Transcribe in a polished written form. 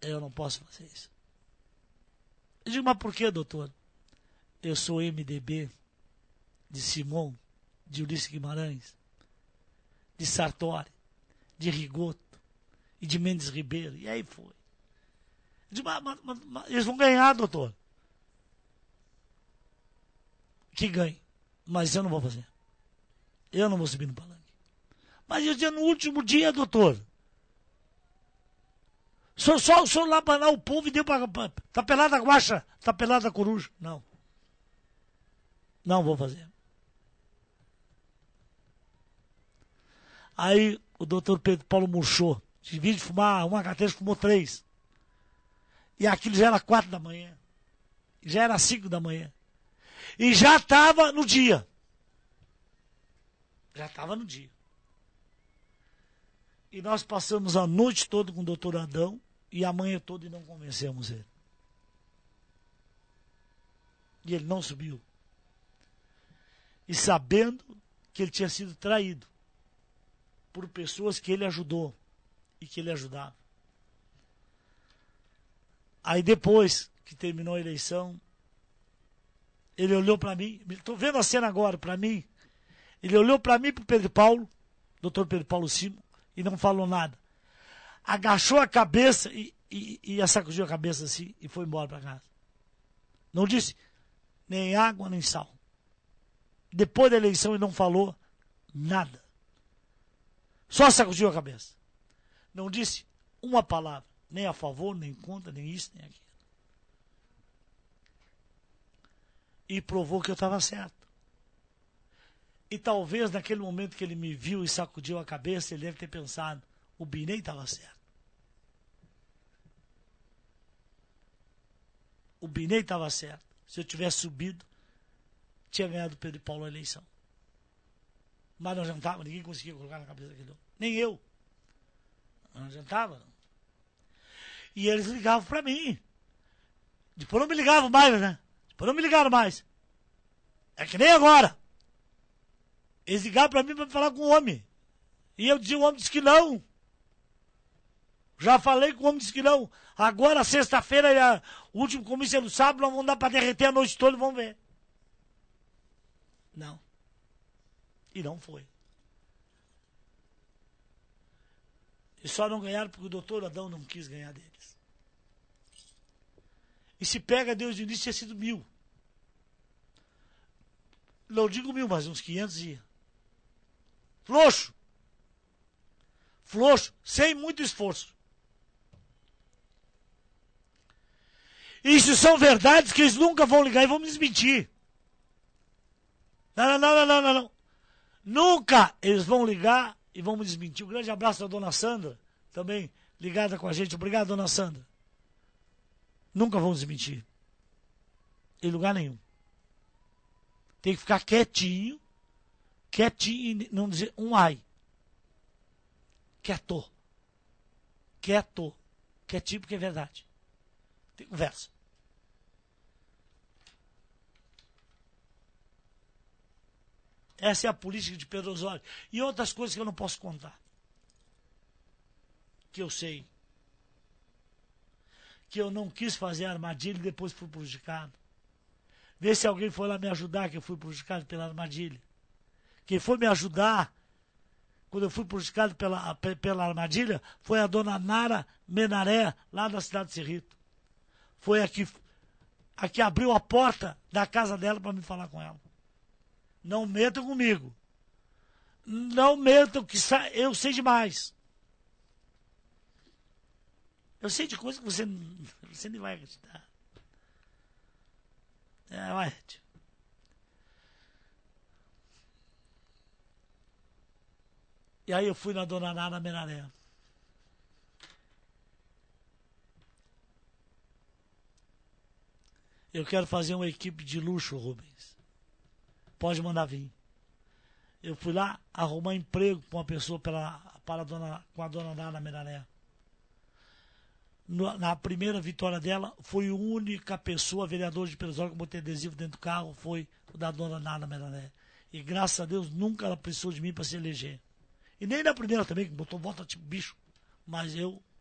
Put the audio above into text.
Eu não posso fazer isso. Eu digo, mas por que, doutor? Eu sou MDB de Simão, de Ulisses Guimarães, de Sartori, de Rigoto e de Mendes Ribeiro. E aí foi. Eu digo, mas eles vão ganhar, doutor. Que ganhe. Mas eu não vou fazer. Eu não vou subir no palanque. Mas eu dizia, no último dia, doutor. Só o senhor lá abanar o povo e deu para... Tá pelada a guaxa, tá pelada a coruja. Não. Não vou fazer. Aí o doutor Pedro Paulo murchou. De vez de fumar uma carteira, fumou 3. E aquilo já era 4 da manhã. Já era 5 da manhã. E já estava no dia. Já estava no dia. E nós passamos a noite toda com o doutor Adão e a manhã toda e não convencemos ele. E ele não subiu. E sabendo que ele tinha sido traído por pessoas que ele ajudou e que ele ajudava. Aí depois que terminou a eleição, ele olhou para mim, estou vendo a cena agora, para mim, ele olhou para mim e para o Pedro Paulo, doutor Pedro Paulo Simo, e não falou nada. Agachou a cabeça e sacudiu a cabeça assim e foi embora para casa. Não disse nem água nem sal. Depois da eleição ele não falou nada. Só sacudiu a cabeça. Não disse uma palavra, nem a favor, nem contra, nem isso, nem aquilo. E provou que eu estava certo. E talvez naquele momento que ele me viu e sacudiu a cabeça, ele deve ter pensado, o Binei estava certo. O Binei estava certo. Se eu tivesse subido, tinha ganhado o Pedro Paulo a eleição. Mas não adiantava, ninguém conseguia colocar na cabeça daquele homem. Nem eu. Não adiantava. E eles ligavam para mim. Depois não me ligavam mais, né? Depois não me ligaram mais. É que nem agora. Eles ligaram para mim para falar com o homem. E eu dizia, o homem disse que não. Já falei com o homem, disse que não. Agora, sexta-feira, o último comício é no sábado, nós vamos dar para derreter a noite toda e vamos ver. Não. E não foi. E só não ganharam porque o doutor Adão não quis ganhar deles. E se pega Deus de início, tinha sido 1000. Não digo 1000, mas uns 500 ia. Floxo. Floxo, sem muito esforço. Isso são verdades que eles nunca vão ligar e vão me desmentir. Não. Nunca eles vão ligar e vão me desmentir. Um grande abraço à dona Sandra, também ligada com a gente. Obrigado, dona Sandra. Nunca vão desmentir. Em lugar nenhum. Tem que ficar quietinho e não dizer um ai. Quietinho porque é verdade. Tem conversa. Essa é a política de Pedro Osório. E outras coisas que eu não posso contar. Que eu sei. Que eu não quis fazer armadilha e depois fui prejudicado. Vê se alguém foi lá me ajudar, que eu fui prejudicado pela armadilha. Quem foi me ajudar, quando eu fui prejudicado pela armadilha, foi a dona Nara Menaré, lá da cidade de Cerrito. Foi a que abriu a porta da casa dela para me falar com ela. Não metam comigo. Não metam, que eu sei demais. Eu sei de coisas que você nem vai acreditar. Vai. E aí eu fui na dona Nara Menaré. Eu quero fazer uma equipe de luxo, Rubens. Pode mandar vir. Eu fui lá arrumar emprego com uma pessoa com a dona Nara Menaré. Na primeira vitória dela, foi a única pessoa, vereador de Pedro Osório, que botei adesivo dentro do carro, foi o da dona Nara Menaré. E graças a Deus nunca ela precisou de mim para se eleger. E nem na primeira também, que botou volta tipo bicho. Mas eu